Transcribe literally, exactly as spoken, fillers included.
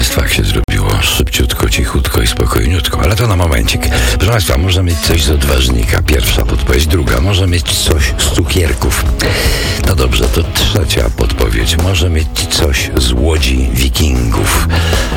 Państwa, jak się zrobiło szybciutko, cichutko i spokojniutko, ale to na momencik. Proszę Państwa, może mieć coś z odważnika. Pierwsza podpowiedź, druga, może mieć coś z cukierków. No dobrze, to trzecia podpowiedź, może mieć coś z łodzi wikingów.